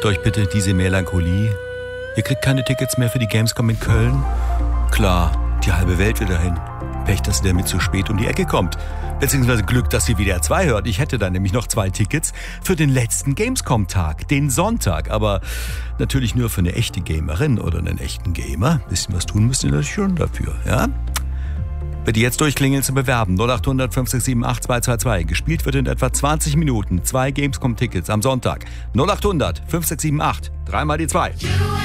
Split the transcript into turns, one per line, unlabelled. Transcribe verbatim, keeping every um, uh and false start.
euch bitte diese Melancholie. Ihr kriegt keine Tickets mehr für die Gamescom in Köln? Klar, die halbe Welt will dahin. Pech, dass der mit zu spät um die Ecke kommt. Beziehungsweise Glück, dass ihr W D R zwei hört. Ich hätte dann nämlich noch zwei Tickets für den letzten Gamescom-Tag, den Sonntag. Aber natürlich nur für eine echte Gamerin oder einen echten Gamer. Bisschen was tun müsst ihr natürlich schon dafür, ja? Bitte jetzt durchklingeln zu bewerben. null acht hundert fünf sechs sieben acht zwei zwei zwei. Gespielt wird in etwa zwanzig Minuten. Zwei Gamescom-Tickets am Sonntag. null acht hundert fünf sechs sieben acht. Dreimal die zwei.